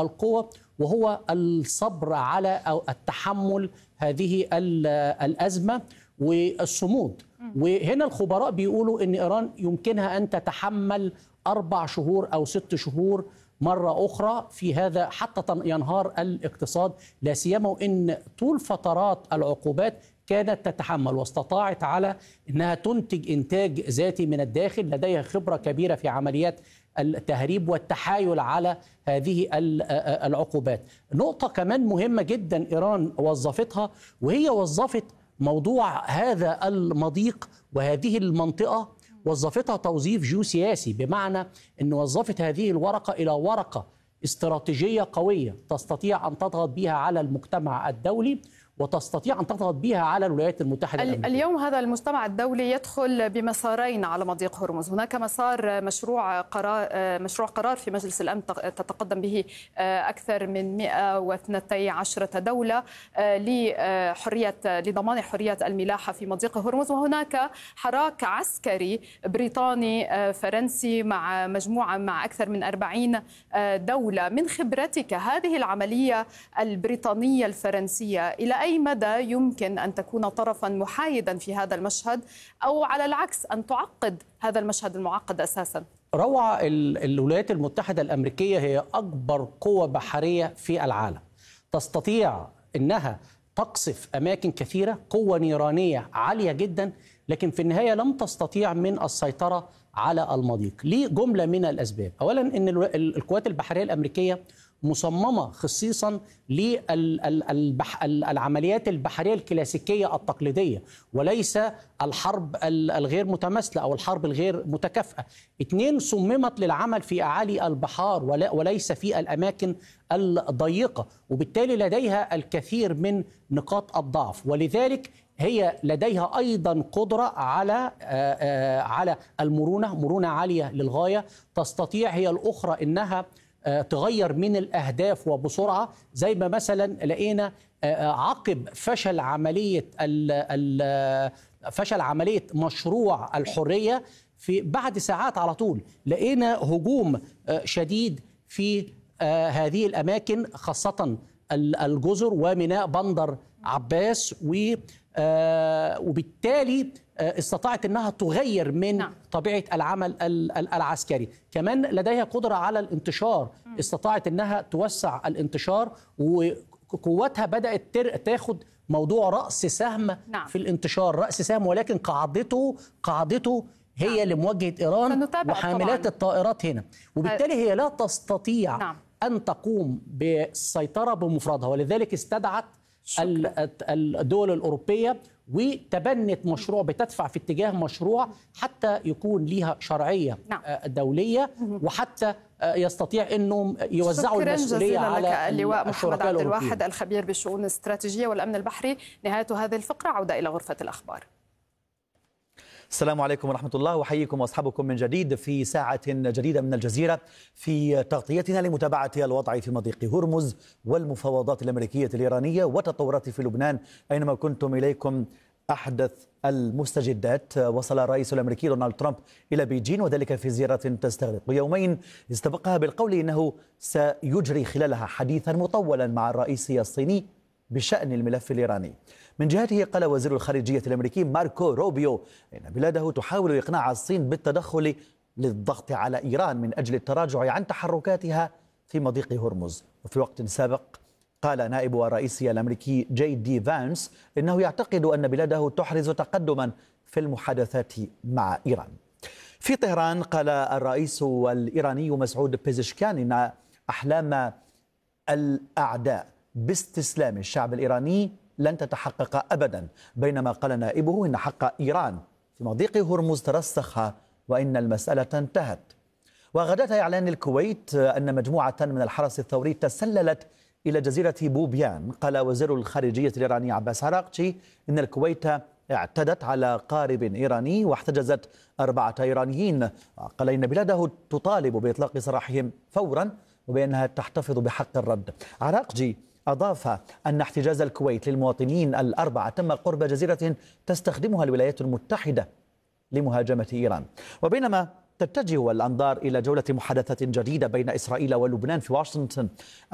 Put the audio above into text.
القوة، وهو الصبر على أو التحمل هذه الأزمة والصمود. وهنا الخبراء بيقولوا أن إيران يمكنها أن تتحمل 4 شهور أو 6 شهور مرة أخرى في هذا حتى ينهار الاقتصاد، لا سيما وأن طول فترات العقوبات كانت تتحمل واستطاعت على أنها تنتج إنتاج ذاتي من الداخل، لديها خبرة كبيرة في عمليات التهريب والتحايل على هذه العقوبات. نقطة كمان مهمة جدا إيران وظفتها، وهي وظفت موضوع هذا المضيق وهذه المنطقة، وظفتها توظيف جيوسياسي، بمعنى أن وظفت هذه الورقة إلى ورقة استراتيجية قوية تستطيع أن تضغط بها على المجتمع الدولي وتستطيع أن تضغط بها على الولايات المتحدة الأمريكية. اليوم هذا المجتمع الدولي يدخل بمسارين على مضيق هرمز. هناك مسار مشروع قرار في مجلس الأمن تتقدم به أكثر من 112 دولة لضمان حرية الملاحة في مضيق هرمز، وهناك حراك عسكري بريطاني فرنسي مع مجموعة مع أكثر من 40 دولة. من خبرتك هذه العملية البريطانية الفرنسية إلى أي مدى يمكن أن تكون طرفا محايدا في هذا المشهد، أو على العكس أن تعقد هذا المشهد المعقد أساسا؟ روعة الولايات المتحدة الأمريكية هي أكبر قوة بحرية في العالم، تستطيع أنها تقصف أماكن كثيرة، قوة نيرانية عالية جدا، لكن في النهاية لم تستطيع من السيطرة على المضيق لجملة من الأسباب. أولا أن القوات البحرية الأمريكية مصممة خصيصا للعمليات البحرية الكلاسيكية التقليدية، وليس الحرب الغير متماثلة أو الحرب الغير متكافئة. 2 صممت للعمل في أعالي البحار وليس في الأماكن الضيقة، وبالتالي لديها الكثير من نقاط الضعف، ولذلك هي لديها أيضا قدرة على مرونة عالية للغاية. تستطيع هي الأخرى أنها تغير من الأهداف وبسرعة، زي ما مثلا لقينا عقب فشل عملية مشروع الحرية، في بعد ساعات على طول لقينا هجوم شديد في هذه الأماكن، خاصة الجزر وميناء بندر عباس، وبالتالي استطاعت أنها تغير من طبيعة العمل العسكري. كمان لديها قدرة على الانتشار، استطاعت أنها توسع الانتشار، وقوتها بدأت تاخد موضوع رأس سهم في الانتشار، رأس سهم، ولكن قاعدته هي لمواجهة إيران وحاملات الطائرات هنا، وبالتالي هي لا تستطيع أن تقوم بالسيطرة بمفردها، ولذلك استدعت الدول الأوروبية وتبنت مشروع، بتدفع في اتجاه مشروع حتى يكون لها شرعية دولية، وحتى يستطيع أنهم يوزعوا المسؤولية على اللواء محمد عبد الواحد الخبير بالشؤون الاستراتيجية والأمن البحري. نهاية هذه الفقرة، عودة إلى غرفة الأخبار. السلام عليكم ورحمة الله، وحييكم وأصحابكم من جديد في ساعة جديدة من الجزيرة في تغطيتنا لمتابعة الوضع في مضيق هرمز والمفاوضات الأمريكية الإيرانية وتطورات في لبنان. أينما كنتم إليكم أحدث المستجدات. وصل الرئيس الأمريكي دونالد ترامب إلى بيجين، وذلك في زيارة تستغرق يومين استبقها بالقول إنه سيجري خلالها حديثا مطولا مع الرئيس الصيني بشأن الملف الإيراني. من جهته قال وزير الخارجية الأمريكي ماركو روبيو إن بلاده تحاول إقناع الصين بالتدخل للضغط على إيران من أجل التراجع عن تحركاتها في مضيق هرمز. وفي وقت سابق قال نائب الرئيس الأمريكي جي دي فانس إنه يعتقد أن بلاده تحرز تقدما في المحادثات مع إيران. في طهران قال الرئيس الإيراني مسعود بيزشكان إن أحلام الأعداء باستسلام الشعب الإيراني لن تتحقق أبدا، بينما قال نائبه إن حق إيران في مضيق هرمز ترسخ وإن المسألة انتهت. وغداة إعلان الكويت أن مجموعة من الحرس الثوري تسللت إلى جزيرة بوبيان، قال وزير الخارجية الإيراني عباس عراقجي إن الكويت اعتدت على قارب إيراني واحتجزت 4 إيرانيين. قال إن بلاده تطالب بإطلاق سراحهم فورا وبأنها تحتفظ بحق الرد. عراقجي أضاف أن احتجاز الكويت للمواطنين ال4 تم قرب جزيرة تستخدمها الولايات المتحدة لمهاجمة إيران. وبينما تتجه الأنظار إلى جولة محادثات جديدة بين إسرائيل ولبنان في واشنطن،